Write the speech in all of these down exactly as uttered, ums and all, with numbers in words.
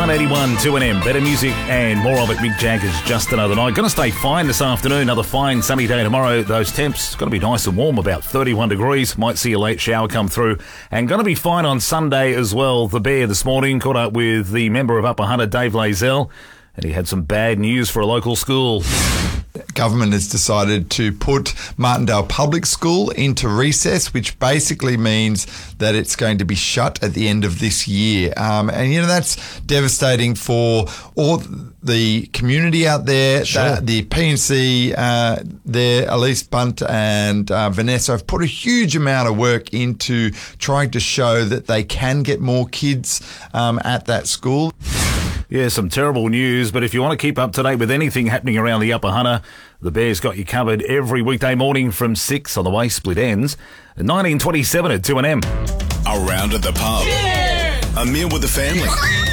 nine eighty-one two N M. Better music and more of it. Mick Jagger's Just Another Night. Going to stay fine this afternoon. Another fine sunny day tomorrow. Those temps going to be nice and warm, about thirty-one degrees. Might see a late shower come through. And going to be fine on Sunday as well. The Bear this morning caught up with the member of Upper Hunter, Dave Lazell, and he had some bad news for a local school. Government has decided to put Martindale Public School into recess, which basically means that it's going to be shut at the end of this year. Um, and, you know, that's devastating for all the community out there. Sure. The, the P N C uh, there, Elise Bunt and uh, Vanessa have put a huge amount of work into trying to show that they can get more kids um, at that school. Yeah, some terrible news, but if you want to keep up to date with anything happening around the Upper Hunter, the Bear's got you covered every weekday morning from six on the way split ends. nineteen twenty-seven at two N M. A round at the pub. Yeah. A meal with the family.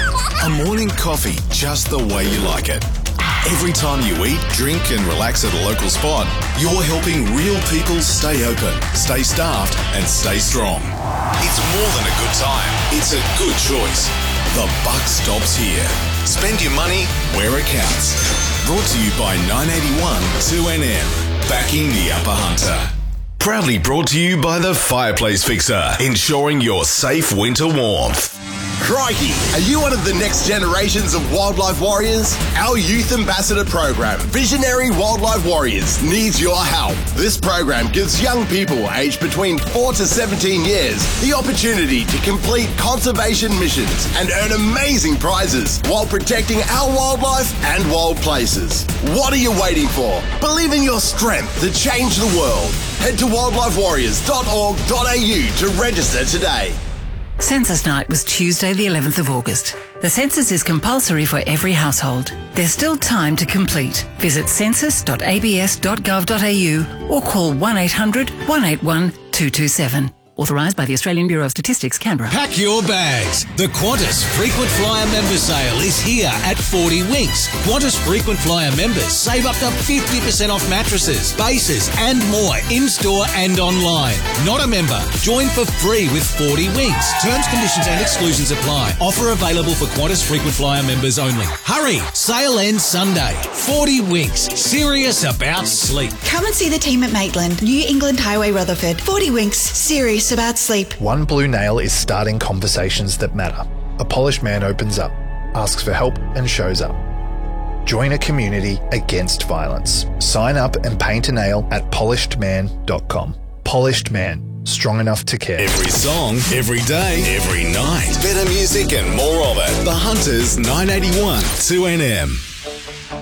A morning coffee just the way you like it. Every time you eat, drink and relax at a local spot, you're helping real people stay open, stay staffed and stay strong. It's more than a good time. It's a good choice. The buck stops here. Spend your money where it counts. Brought to you by nine eighty-one two N M. Backing the Upper Hunter. Proudly brought to you by the Fireplace Fixer. Ensuring your safe winter warmth. Crikey, are you one of the next generations of wildlife warriors? Our Youth Ambassador program, Visionary Wildlife Warriors, needs your help. This program gives young people aged between four to seventeen years the opportunity to complete conservation missions and earn amazing prizes while protecting our wildlife and wild places. What are you waiting for? Believe in your strength to change the world. Head to wildlife warriors dot org dot a u to register today. Census night was Tuesday the eleventh of August. The census is compulsory for every household. There's still time to complete. Visit census dot a b s dot gov dot a u or call one eight hundred one eight one two two seven. Authorised by the Australian Bureau of Statistics, Canberra. Pack your bags. The Qantas Frequent Flyer Member Sale is here at forty Winks. Qantas Frequent Flyer members save up to fifty percent off mattresses, bases and more in-store and online. Not a member? Join for free with forty Winks. Terms, conditions and exclusions apply. Offer available for Qantas Frequent Flyer members only. Hurry! Sale ends Sunday. forty Winks. Serious about sleep. Come and see the team at Maitland, New England Highway, Rutherford. forty Winks. Serious about sleep. One Blue Nail is starting conversations that matter. A polished man opens up, asks for help and shows up. Join a community against violence. Sign up and paint a nail at polished man dot com. Polished Man. Strong enough to care. Every song, every day, every night. Better music and more of it. The Hunters nine eighty-one two N M.